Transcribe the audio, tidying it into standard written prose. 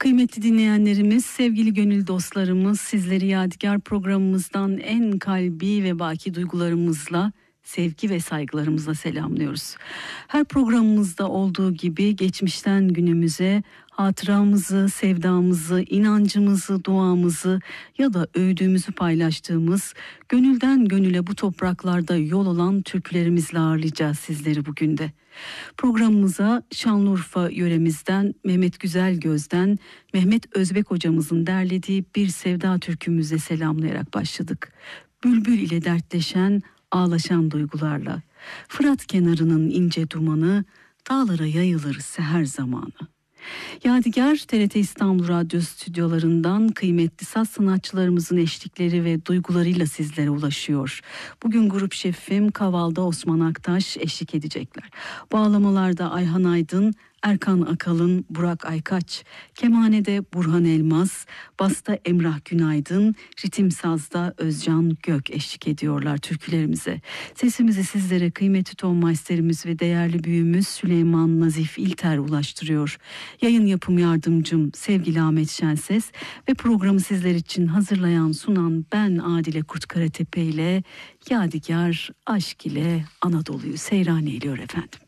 Kıymetli dinleyenlerimiz, sevgili gönül dostlarımız, sizleri Yadigar programımızdan en kalbi ve baki duygularımızla, sevgi ve saygılarımızla selamlıyoruz. Her programımızda olduğu gibi geçmişten günümüze hatıramızı, sevdamızı, inancımızı, duamızı ya da övdüğümüzü paylaştığımız, gönülden gönüle bu topraklarda yol olan türkülerimizle ağırlayacağız sizleri bugün de. Programımıza Şanlıurfa yöremizden Mehmet Güzelgöz'den Mehmet Özbek hocamızın derlediği bir sevda türkümüze selamlayarak başladık. Bülbül ile dertleşen, ağlaşan duygularla, Fırat kenarının ince dumanı, dağlara yayılır seher zamanı. Yadigar, TRT İstanbul Radyo stüdyolarından kıymetli saz sanatçılarımızın eşlikleri ve duygularıyla sizlere ulaşıyor. Bugün grup şefim Kaval'da Osman Aktaş eşlik edecekler. Bağlamalarda Ayhan Aydın, Erkan Akalın, Burak Aykaç, kemanede Burhan Elmas, basta Emrah Günaydın, ritim sazda Özcan Gök eşlik ediyorlar türkülerimize. Sesimizi sizlere kıymetli tonmeisterimiz ve değerli büyüğümüz Süleyman Nazif İlter ulaştırıyor. Yayın yapım yardımcım sevgili Ahmet Şenses ve programı sizler için hazırlayan sunan ben Adile Kurtkaratepe ile Yadigar aşk ile Anadolu'yu seyran ediyor efendim.